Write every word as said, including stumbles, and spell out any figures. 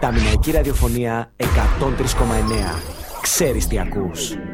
Μηναϊκή ραδιοφωνία εκατόν τρία κόμμα εννέα. Ξέρεις τι ακούς.